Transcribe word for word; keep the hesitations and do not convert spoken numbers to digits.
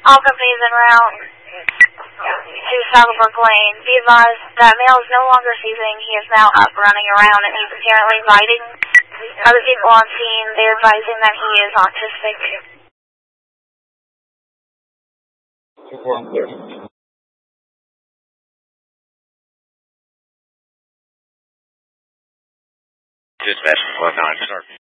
All companies en route to Southbrook Lane. Be advised that male is no longer seizing. He is now up running around and he's apparently biting other people on scene. They're advising that he is autistic. Dispatch one nine, start.